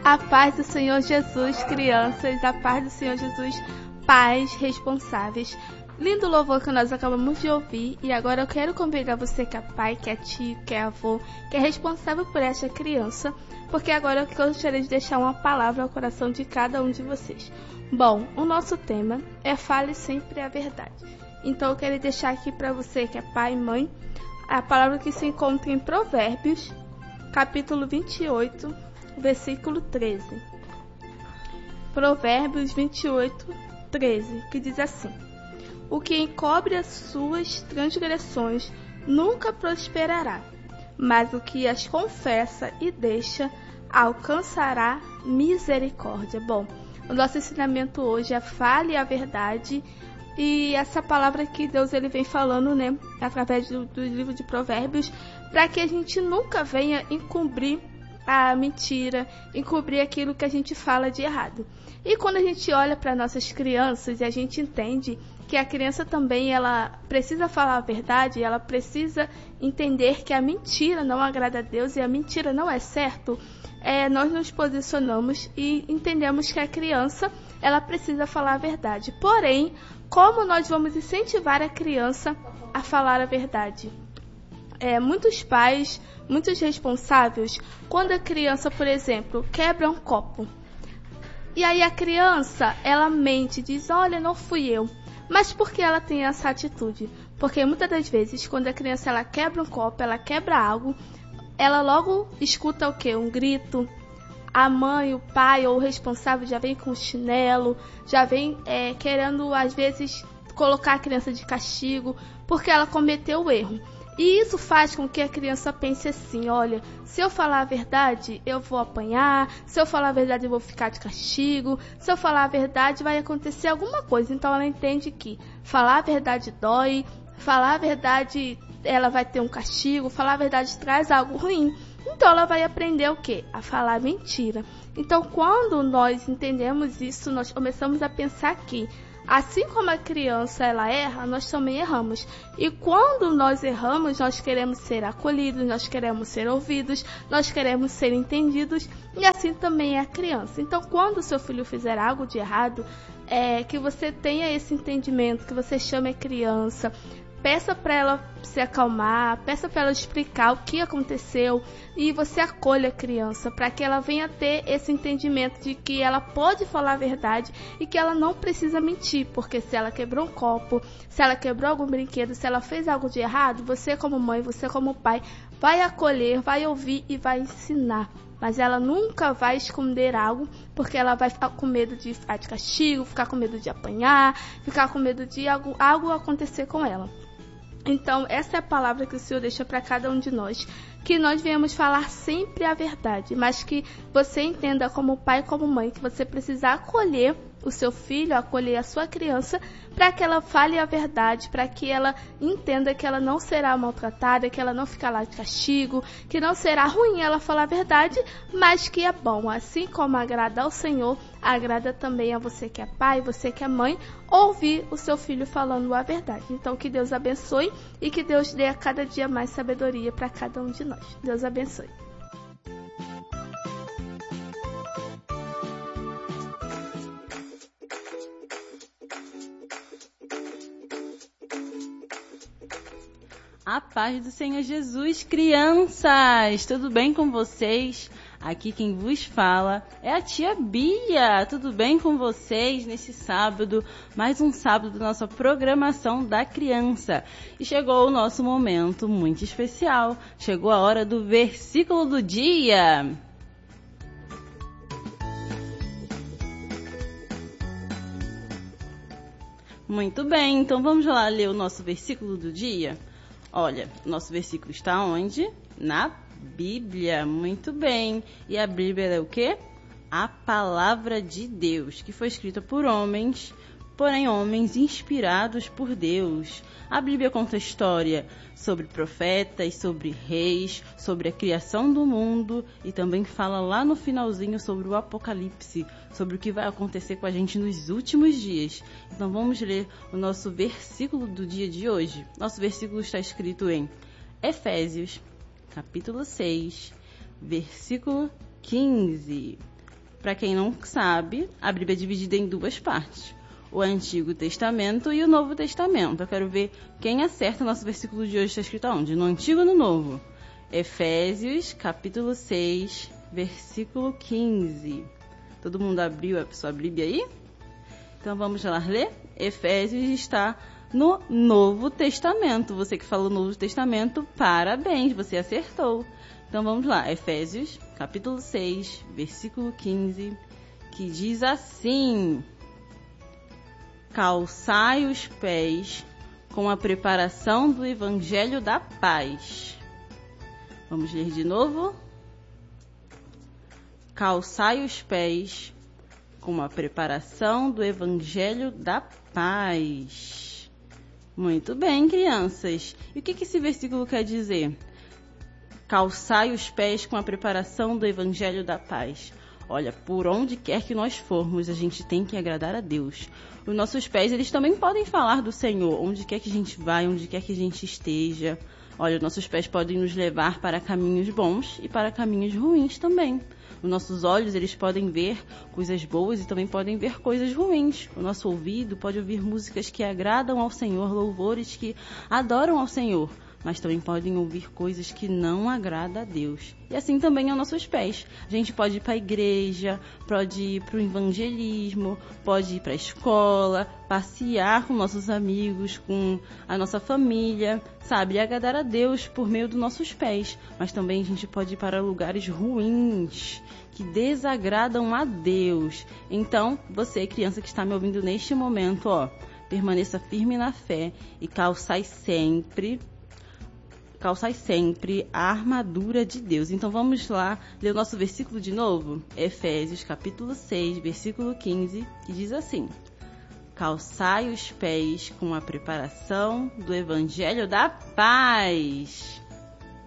A paz do Senhor Jesus, crianças, a paz do Senhor Jesus, pais responsáveis. Lindo louvor que nós acabamos de ouvir, e agora eu quero convidar você que é pai, que é tio, que é avô, que é responsável por esta criança, porque agora eu gostaria de deixar uma palavra ao coração de cada um de vocês. Bom, o nosso tema é Fale Sempre a Verdade. Então eu quero deixar aqui para você que é pai e mãe, a palavra que se encontra em Provérbios, capítulo 28, versículo 13. Provérbios 28, 13, que diz assim: O que encobre as suas transgressões nunca prosperará, mas o que as confessa e deixa alcançará misericórdia. Bom, o nosso ensinamento hoje é fale a verdade, e essa palavra que Deus ele vem falando, né, através do livro de Provérbios, para que a gente nunca venha encobrir a mentira, encobrir aquilo que a gente fala de errado. E quando a gente olha para nossas crianças e a gente entende que a criança também ela precisa falar a verdade, ela precisa entender que a mentira não agrada a Deus e a mentira não é certo, nós nos posicionamos e entendemos que a criança ela precisa falar a verdade. Porém, como nós vamos incentivar a criança a falar a verdade? Muitos pais, muitos responsáveis, quando a criança, por exemplo, quebra um copo, e aí a criança, ela mente, diz, olha, não fui eu. Mas por que ela tem essa atitude? Porque muitas das vezes, quando a criança ela quebra um copo, ela quebra algo, ela logo escuta o quê? Um grito. A mãe, o pai ou o responsável já vem com o chinelo, já vem querendo, às vezes, colocar a criança de castigo, porque ela cometeu o erro. E isso faz com que a criança pense assim, olha, se eu falar a verdade, eu vou apanhar, se eu falar a verdade, eu vou ficar de castigo, se eu falar a verdade, vai acontecer alguma coisa. Então ela entende que falar a verdade dói, falar a verdade, ela vai ter um castigo, falar a verdade traz algo ruim. Então ela vai aprender o quê? A falar mentira. Então quando nós entendemos isso, nós começamos a pensar que assim como a criança ela erra, nós também erramos. E quando nós erramos, nós queremos ser acolhidos, nós queremos ser ouvidos, nós queremos ser entendidos, e assim também é a criança. Então, quando o seu filho fizer algo de errado, que você tenha esse entendimento, que você chame a criança, peça para ela se acalmar, peça para ela explicar o que aconteceu e você acolha a criança para que ela venha ter esse entendimento de que ela pode falar a verdade e que ela não precisa mentir, porque se ela quebrou um copo, se ela quebrou algum brinquedo, se ela fez algo de errado, você como mãe, você como pai, vai acolher, vai ouvir e vai ensinar. Mas ela nunca vai esconder algo, porque ela vai ficar com medo de ficar de castigo, ficar com medo de apanhar, ficar com medo de algo acontecer com ela. Então, essa é a palavra que o Senhor deixa para cada um de nós, que nós venhamos falar sempre a verdade, mas que você entenda como pai e como mãe que você precisa acolher o seu filho, acolher a sua criança, para que ela fale a verdade, para que ela entenda que ela não será maltratada, que ela não ficará lá de castigo, que não será ruim ela falar a verdade, mas que é bom. Assim como agrada ao Senhor, agrada também a você que é pai, você que é mãe, ouvir o seu filho falando a verdade. Então, que Deus abençoe e que Deus dê a cada dia mais sabedoria para cada um de nós. Deus abençoe. A paz do Senhor Jesus, crianças! Tudo bem com vocês? Aqui quem vos fala é a tia Bia. Tudo bem com vocês nesse sábado? Mais um sábado da nossa programação da criança. E chegou o nosso momento muito especial. Chegou a hora do versículo do dia. Muito bem, então vamos lá ler o nosso versículo do dia? Olha, nosso versículo está onde? Na Bíblia. Muito bem. E a Bíblia é o quê? A palavra de Deus, que foi escrita por homens, porém homens inspirados por Deus. A Bíblia conta história sobre profetas, sobre reis, sobre a criação do mundo e também fala lá no finalzinho sobre o Apocalipse, sobre o que vai acontecer com a gente nos últimos dias. Então vamos ler o nosso versículo do dia de hoje. Nosso versículo está escrito em Efésios, capítulo 6, versículo 15. Para quem não sabe, a Bíblia é dividida em duas partes. O Antigo Testamento e o Novo Testamento. Eu quero ver quem acerta o nosso versículo de hoje. Está escrito aonde? No Antigo ou no Novo? Efésios, capítulo 6, versículo 15. Todo mundo abriu a sua Bíblia aí? Então vamos lá ler? Efésios está no Novo Testamento. Você que falou Novo Testamento, parabéns, você acertou. Então vamos lá, Efésios, capítulo 6, versículo 15, que diz assim: calçai os pés com a preparação do Evangelho da paz. Vamos ler de novo? Calçai os pés com a preparação do Evangelho da paz. Muito bem, crianças. E o que esse versículo quer dizer? Calçai os pés com a preparação do Evangelho da paz. Olha, por onde quer que nós formos, a gente tem que agradar a Deus. Os nossos pés, eles também podem falar do Senhor, onde quer que a gente vai, onde quer que a gente esteja. Olha, os nossos pés podem nos levar para caminhos bons e para caminhos ruins também. Os nossos olhos, eles podem ver coisas boas e também podem ver coisas ruins. O nosso ouvido pode ouvir músicas que agradam ao Senhor, louvores que adoram ao Senhor, mas também podem ouvir coisas que não agradam a Deus. E assim também aos nossos pés. A gente pode ir para a igreja, pode ir para o evangelismo, pode ir para a escola, passear com nossos amigos, com a nossa família, sabe? E agradar a Deus por meio dos nossos pés. Mas também a gente pode ir para lugares ruins, que desagradam a Deus. Então, você, criança que está me ouvindo neste momento, permaneça firme na fé e calçai sempre a armadura de Deus. Então vamos lá ler o nosso versículo de novo? Efésios capítulo 6, versículo 15, que diz assim: calçai os pés com a preparação do Evangelho da paz.